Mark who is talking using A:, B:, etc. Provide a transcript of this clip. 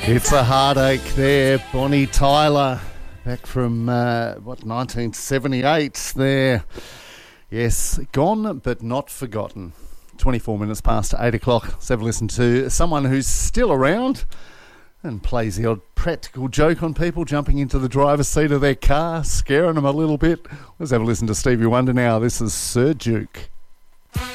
A: It's a heartache there, Bonnie Tyler, back from, 1978 there. Yes, gone but not forgotten. 24 minutes past 8 o'clock. Let's have a listen to someone who's still around and plays the odd practical joke on people jumping into the driver's seat of their car, scaring them a little bit. Let's have a listen to Stevie Wonder now. This is Sir Duke.